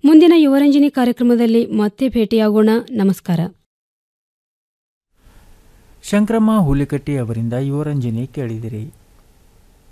ಮುಂದಿನ ಯುವರಂಜನಿ ಕಾರ್ಯಕ್ರಮದಲ್ಲಿ ಮತ್ತೆ ಭೇಟಿಯಾಗೋಣ. ನಮಸ್ಕಾರ. ಶಂಕ್ರಮ್ಮ ಹುಲಿಕಟ್ಟಿ ಅವರಿಂದ ಯುವರಂಜನಿ ಕೇಳಿದಿರಿ.